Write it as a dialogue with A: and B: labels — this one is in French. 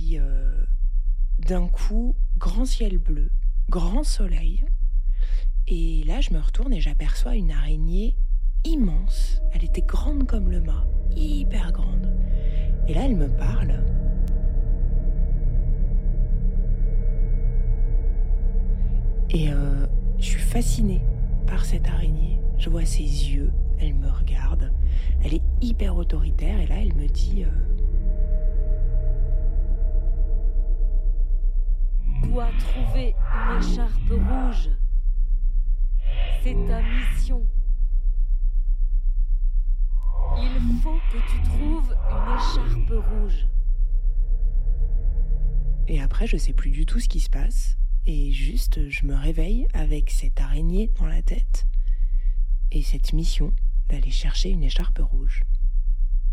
A: puis d'un coup, grand ciel bleu, grand soleil. Et là, je me retourne et j'aperçois une araignée immense. Elle était grande comme le mât, hyper grande. Et là, elle me parle. Et je suis fascinée par cette araignée. Je vois ses yeux, elle me regarde. Elle est hyper autoritaire et là, elle me dit...
B: dois trouver une écharpe rouge. C'est ta mission. Il faut que tu trouves une écharpe rouge.
A: Et après, je sais plus du tout ce qui se passe. Et juste, je me réveille avec cette araignée dans la tête et cette mission d'aller chercher une écharpe rouge.